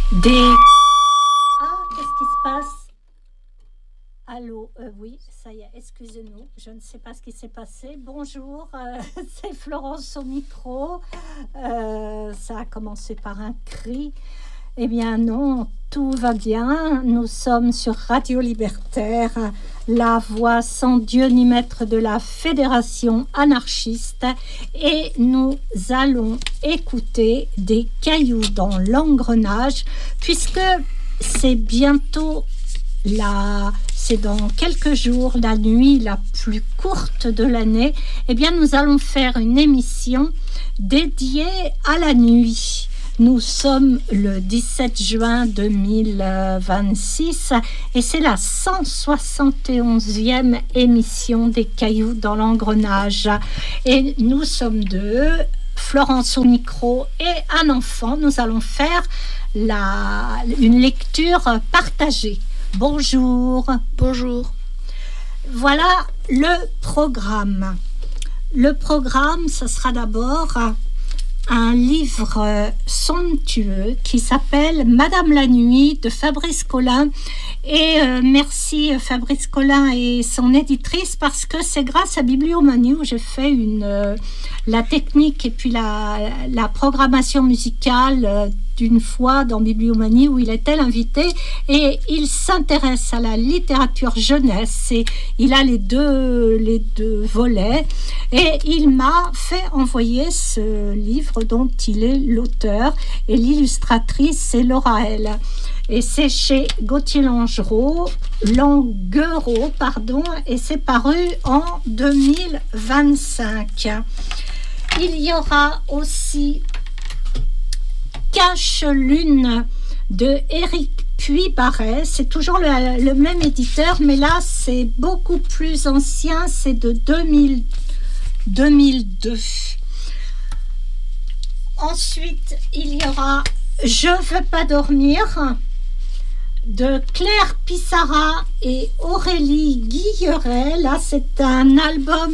des... Ah, qu'est-ce qui se passe? Allô, oui, ça y est, excusez-nous, je ne sais pas ce qui s'est passé. Bonjour, c'est Florence au micro. Ça a commencé par un cri. Eh bien non, tout va bien. Nous sommes sur Radio Libertaire, la voix sans Dieu ni maître de la Fédération anarchiste, et nous allons écouter des cailloux dans l'engrenage, puisque c'est bientôt c'est dans quelques jours la nuit la plus courte de l'année. Eh bien, nous allons faire une émission dédiée à la nuit. Nous sommes le 17 juin 2026 et c'est la 171e émission des Cailloux dans l'engrenage. Et nous sommes deux, Florence au micro et un enfant. Nous allons faire une lecture partagée. Bonjour. Bonjour. Voilà le programme. Le programme, ce sera d'abord un livre somptueux qui s'appelle Madame la Nuit de Fabrice Collin. Et merci Fabrice Collin et son éditrice, parce que c'est grâce à Bibliomanie où j'ai fait la technique et puis la programmation musicale d'une fois dans Bibliomanie où il était l'invité, et il s'intéresse à la littérature jeunesse et il a les deux volets, et il m'a fait envoyer ce livre dont il est l'auteur, et l'illustratrice c'est Laura L. Et c'est chez Gauthier Languereau, et c'est paru en 2025. Il y aura aussi Cache-Lune de Éric Puybarret. C'est toujours le même éditeur, mais là c'est beaucoup plus ancien, c'est de 2002. Ensuite, il y aura Je veux pas dormir de Claire Pissarra et Aurélie Guilleret. Là, c'est un album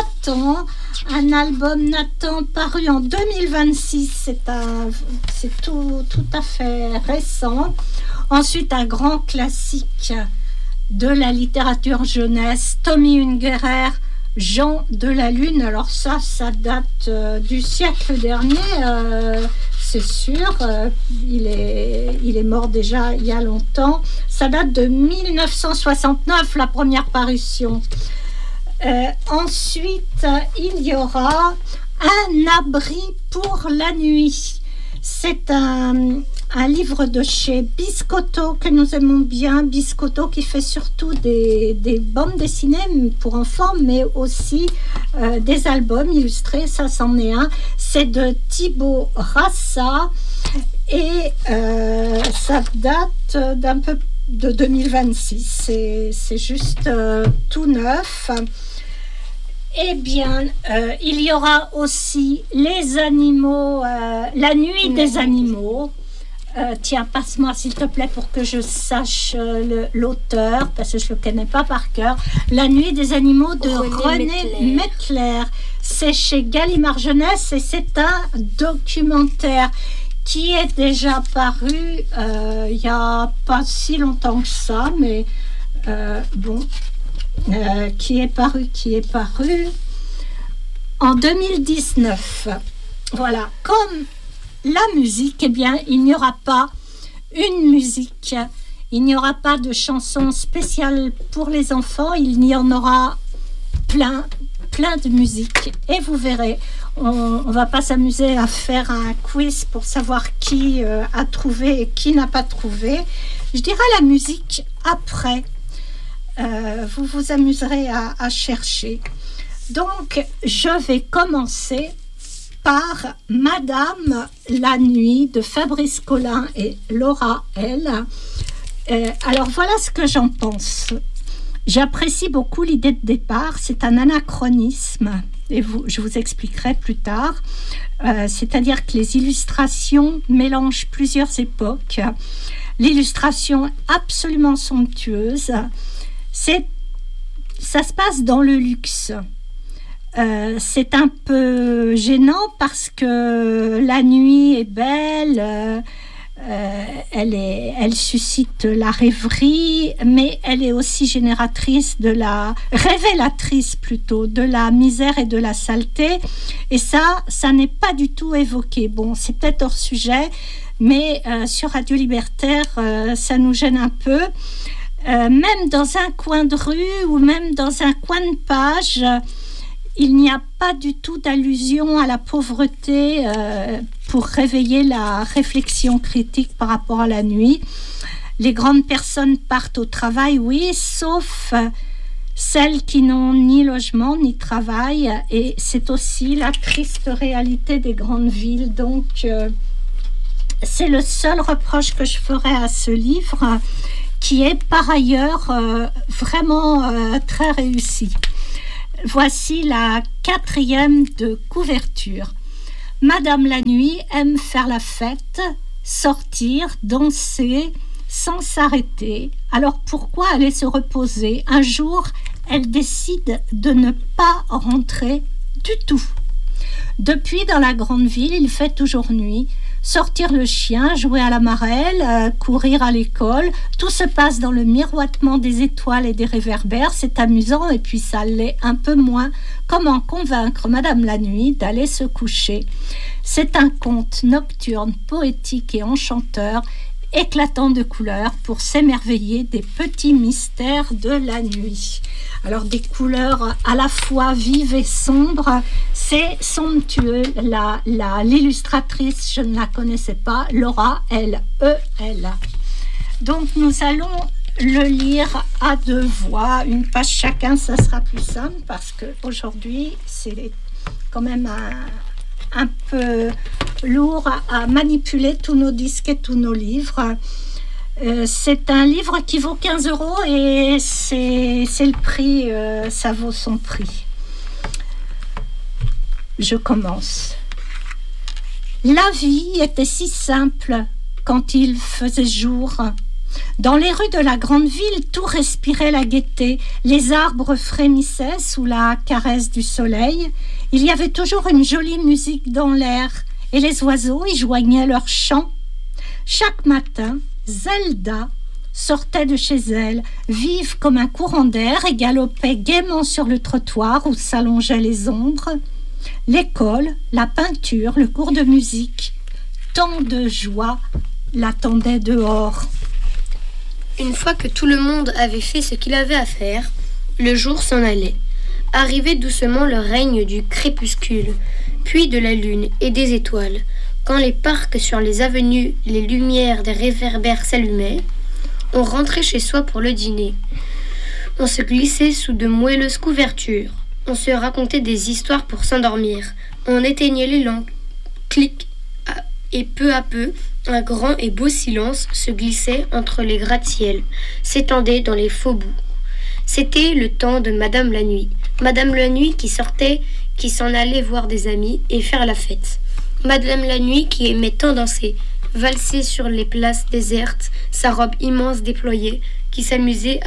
Nathan paru en 2026. C'est tout à fait récent. Ensuite, un grand classique de la littérature jeunesse, Tommy Ungerer, Jean de la Lune. Alors ça date du siècle dernier. C'est sûr, il est mort déjà il y a longtemps. Ça date de 1969, la première parution. Ensuite, il y aura Un abri pour la nuit. C'est un livre de chez Biscotto que nous aimons bien. Biscotto qui fait surtout des bandes dessinées pour enfants, mais aussi des albums illustrés. Ça, c'en est un. C'est de Thibaut Rassa et ça date d'un peu de 2026. C'est juste tout neuf. Eh bien, il y aura aussi Les animaux, La nuit des animaux. Tiens, passe-moi s'il te plaît pour que je sache l'auteur, parce que je ne le connais pas par cœur. La nuit des animaux de René Mettler. C'est chez Gallimard Jeunesse et c'est un documentaire qui est déjà paru il n'y a pas si longtemps que ça, mais qui est paru en 2019. Voilà, comme la musique, eh bien, il n'y aura pas une musique, il n'y aura pas de chansons spéciales pour les enfants, il y en aura plein de musique, et vous verrez, on va pas s'amuser à faire un quiz pour savoir qui a trouvé et qui n'a pas trouvé. Je dirais la musique après. Vous vous amuserez à chercher. Donc, je vais commencer par Madame la Nuit de Fabrice Collin et Laura L. Alors, voilà ce que j'en pense. J'apprécie beaucoup l'idée de départ. C'est un anachronisme, et je vous expliquerai plus tard. C'est-à-dire que les illustrations mélangent plusieurs époques. L'illustration absolument somptueuse. Ça se passe dans le luxe. C'est un peu gênant parce que la nuit est belle, Elle suscite la rêverie, mais elle est aussi révélatrice plutôt, de la misère et de la saleté. Et ça n'est pas du tout évoqué. Bon, c'est peut-être hors sujet, mais sur Radio Libertaire, ça nous gêne un peu. Même dans un coin de rue ou même dans un coin de page, il n'y a pas du tout d'allusion à la pauvreté pour réveiller la réflexion critique par rapport à la nuit. Les grandes personnes partent au travail, oui, sauf celles qui n'ont ni logement ni travail. Et c'est aussi la triste réalité des grandes villes. Donc, c'est le seul reproche que je ferai à ce livre, qui est par ailleurs vraiment très réussi. Voici la 4e de couverture. Madame la nuit aime faire la fête, sortir, danser, sans s'arrêter. Alors pourquoi aller se reposer? Un jour, elle décide de ne pas rentrer du tout. Depuis, dans la grande ville, il fait toujours nuit. Sortir le chien, jouer à la marelle, courir à l'école, tout se passe dans le miroitement des étoiles et des réverbères. C'est amusant et puis ça l'est un peu moins. Comment convaincre Madame la nuit d'aller se coucher? C'est un conte nocturne, poétique et enchanteur, éclatant de couleurs pour s'émerveiller des petits mystères de la nuit. Alors des couleurs à la fois vives et sombres, c'est somptueux. L'illustratrice, je ne la connaissais pas, Laura L.E.L. Donc nous allons le lire à 2 voix, une page chacun, ça sera plus simple parce qu'aujourd'hui c'est quand même un peu lourd à manipuler tous nos disques et tous nos livres. C'est un livre qui vaut 15 € et c'est le prix, ça vaut son prix. Je commence. La vie était si simple quand il faisait jour. Dans les rues de la grande ville, tout respirait la gaieté. Les arbres frémissaient sous la caresse du soleil. Il y avait toujours une jolie musique dans l'air et les oiseaux y joignaient leur chant. Chaque matin, Zelda sortait de chez elle, vive comme un courant d'air, et galopait gaiement sur le trottoir où s'allongeaient les ombres. L'école, la peinture, le cours de musique, tant de joie l'attendaient dehors. Une fois que tout le monde avait fait ce qu'il avait à faire, le jour s'en allait. Arrivait doucement le règne du crépuscule, puis de la lune et des étoiles. Quand les parcs sur les avenues, les lumières des réverbères s'allumaient, on rentrait chez soi pour le dîner. On se glissait sous de moelleuses couvertures. On se racontait des histoires pour s'endormir. On éteignait les lampes. Clic. Et peu à peu, un grand et beau silence se glissait entre les gratte-ciels, s'étendait dans les faubourgs. C'était le temps de Madame la nuit. Madame la nuit qui sortait, qui s'en allait voir des amis et faire la fête. Madame la nuit qui aimait tant danser, valser sur les places désertes, sa robe immense déployée, qui s'amusait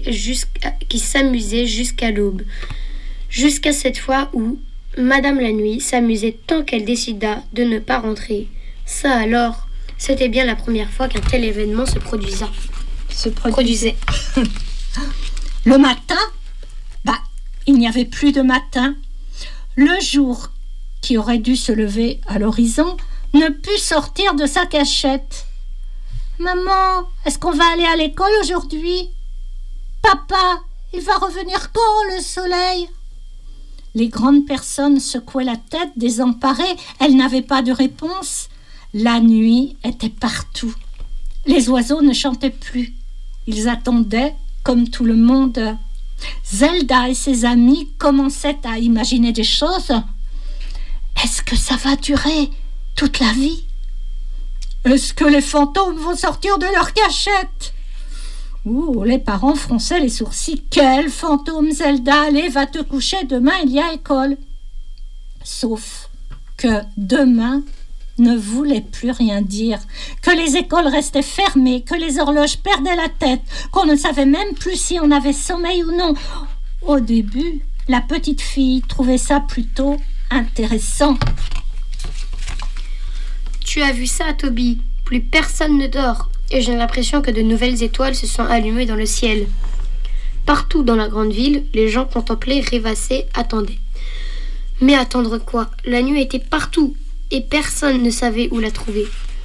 jusqu'à l'aube. Jusqu'à cette fois où Madame la nuit s'amusait tant qu'elle décida de ne pas rentrer. Ça alors, c'était bien la première fois qu'un tel événement se produisait. Le matin, il n'y avait plus de matin. Le jour qui aurait dû se lever à l'horizon ne put sortir de sa cachette. « Maman, est-ce qu'on va aller à l'école aujourd'hui ? Papa, il va revenir quand le soleil ?» Les grandes personnes secouaient la tête, désemparées. Elles n'avaient pas de réponse. La nuit était partout. Les oiseaux ne chantaient plus. Ils attendaient comme tout le monde. Zelda et ses amis commençaient à imaginer des choses. Est-ce que ça va durer toute la vie ? Est-ce que les fantômes vont sortir de leur cachette ? Ouh, les parents fronçaient les sourcils. Quel fantôme, Zelda ? Allez, va te coucher, demain il y a école. Sauf que demain ne voulait plus rien dire, que les écoles restaient fermées, que les horloges perdaient la tête, qu'on ne savait même plus si on avait sommeil ou non. Au début, la petite fille trouvait ça plutôt intéressant. Tu as vu ça, Toby ? plus personne ne dort, et j'ai l'impression que de nouvelles étoiles se sont allumées dans le ciel. Partout dans la grande ville, les gens contemplaient, rêvassaient, attendaient. Mais attendre quoi? La nuit était partout, et personne ne savait où la trouver.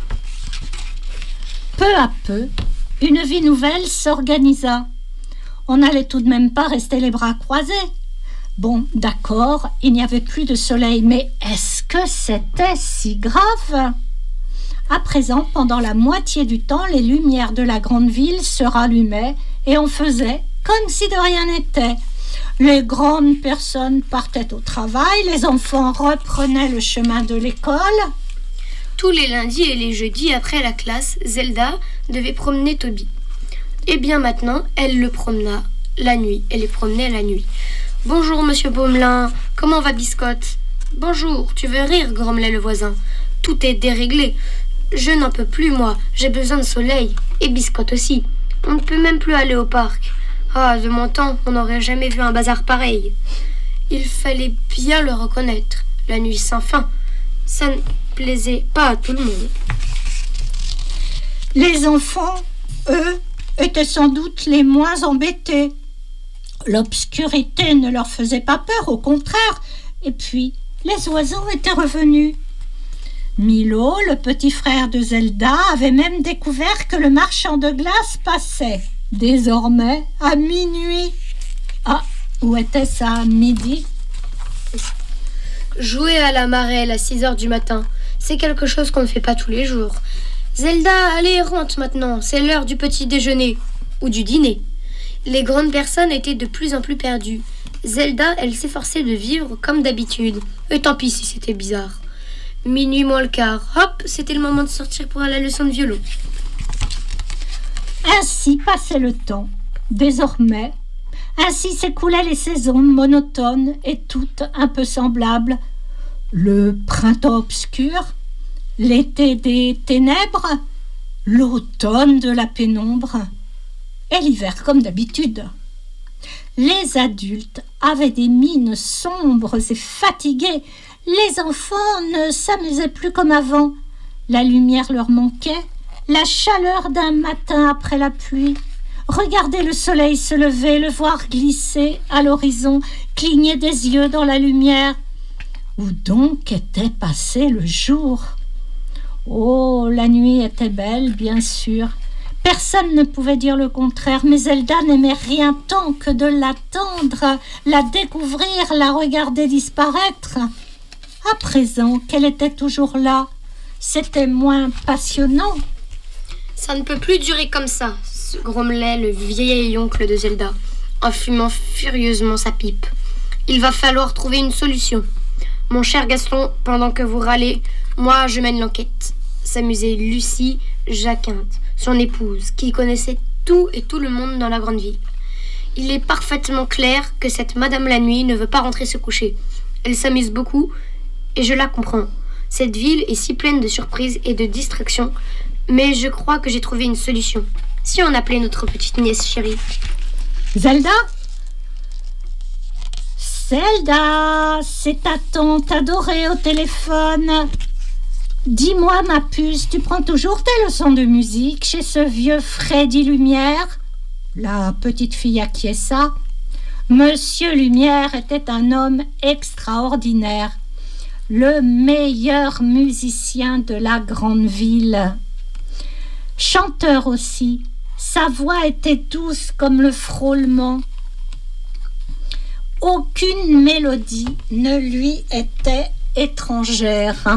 Peu à peu, une vie nouvelle s'organisa. On n'allait tout de même pas rester les bras croisés. Bon, d'accord, il n'y avait plus de soleil, mais est-ce que c'était si grave? À présent, pendant la moitié du temps, les lumières de la grande ville se rallumaient et on faisait comme si de rien n'était. Les grandes personnes partaient au travail, les enfants reprenaient le chemin de l'école. Tous les lundis et les jeudis après la classe, Zelda devait promener Toby. Et bien maintenant, elle le promena la nuit. Elle les promenait la nuit. « Bonjour, monsieur Pomelin. Comment va Biscotte ?»« Bonjour, tu veux rire ?» grommelait le voisin. « Tout est déréglé. Je n'en peux plus, moi. J'ai besoin de soleil. Et Biscotte aussi. On ne peut même plus aller au parc. Ah, de mon temps, on n'aurait jamais vu un bazar pareil. » Il fallait bien le reconnaître. La nuit sans fin, ça ne plaisait pas à tout le monde. Les enfants, eux, étaient sans doute les moins embêtés. L'obscurité ne leur faisait pas peur, au contraire. Et puis, les oiseaux étaient revenus. Milo, le petit frère de Zelda, avait même découvert que le marchand de glace passait, désormais, à minuit. Ah, où était-ce à midi? Jouer à la marelle à 6h du matin, c'est quelque chose qu'on ne fait pas tous les jours. Zelda, allez, rentre maintenant, c'est l'heure du petit déjeuner, ou du dîner. Les grandes personnes étaient de plus en plus perdues. Zelda, elle s'efforçait de vivre comme d'habitude. Et tant pis si c'était bizarre. Minuit moins le quart, hop, c'était le moment de sortir pour la leçon de violon. Ainsi passait le temps. Désormais, ainsi s'écoulaient les saisons monotones et toutes un peu semblables. Le printemps obscur, l'été des ténèbres, l'automne de la pénombre et l'hiver comme d'habitude. Les adultes avaient des mines sombres et fatiguées. Les enfants ne s'amusaient plus comme avant. La lumière leur manquait, la chaleur d'un matin après la pluie. Regarder le soleil se lever, le voir glisser à l'horizon, cligner des yeux dans la lumière. Où donc était passé le jour? Oh, la nuit était belle, bien sûr. Personne ne pouvait dire le contraire, mais Zelda n'aimait rien tant que de l'attendre, la découvrir, la regarder disparaître. À présent qu'elle était toujours là, c'était moins passionnant. Ça ne peut plus durer comme ça, se grommelait le vieil oncle de Zelda, en fumant furieusement sa pipe. Il va falloir trouver une solution. Mon cher Gaston, pendant que vous râlez, moi je mène l'enquête. S'amusait Lucie Jacquinte, son épouse, qui connaissait tout et tout le monde dans la grande ville. Il est parfaitement clair que cette Madame la Nuit ne veut pas rentrer se coucher. Elle s'amuse beaucoup, et je la comprends. Cette ville est si pleine de surprises et de distractions, mais je crois que j'ai trouvé une solution. Si on appelait notre petite nièce chérie. Zelda? Zelda, c'est ta tante adorée au téléphone. Dis-moi, ma puce, tu prends toujours tes leçons de musique chez ce vieux Freddy Lumière? La petite fille acquiesça. Monsieur Lumière était un homme extraordinaire, le meilleur musicien de la grande ville. Chanteur aussi, sa voix était douce comme le frôlement. Aucune mélodie ne lui était étrangère.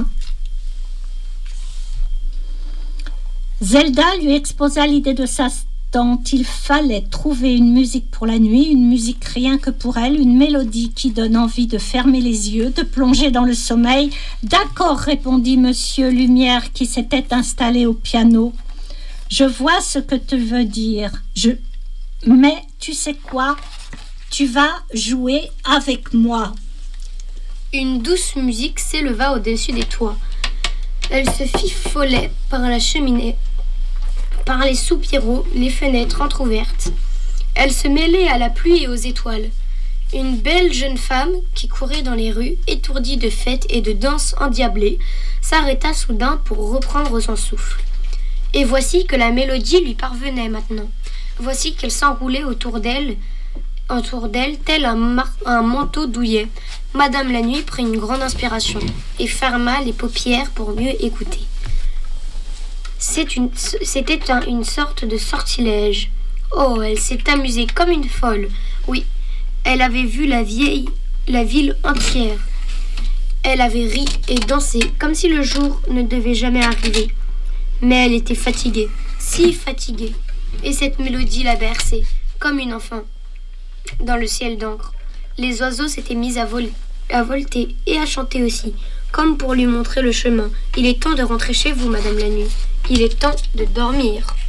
Zelda lui exposa l'idée de sa tante. Il fallait trouver une musique pour la nuit, une musique rien que pour elle, une mélodie qui donne envie de fermer les yeux, de plonger dans le sommeil. « D'accord », répondit Monsieur Lumière qui s'était installé au piano. « Je vois ce que tu veux dire. Mais tu sais quoi ? Tu vas jouer avec moi. » Une douce musique s'éleva au-dessus des toits. Elle se fifolait par la cheminée, par les soupiraux, les fenêtres entr'ouvertes. Elle se mêlait à la pluie et aux étoiles. Une belle jeune femme qui courait dans les rues, étourdie de fêtes et de danses endiablées, s'arrêta soudain pour reprendre son souffle. Et voici que la mélodie lui parvenait maintenant. Voici qu'elle s'enroulait autour d'elle, tel un manteau douillet. Madame la Nuit prit une grande inspiration et ferma les paupières pour mieux écouter. C'était une sorte de sortilège. Oh, elle s'est amusée comme une folle. Oui, elle avait vu la ville entière. Elle avait ri et dansé comme si le jour ne devait jamais arriver. Mais elle était fatiguée, si fatiguée. Et cette mélodie la berçait, comme une enfant, dans le ciel d'encre. Les oiseaux s'étaient mis à volter et à chanter aussi, comme pour lui montrer le chemin. Il est temps de rentrer chez vous, Madame la Nuit. Il est temps de dormir.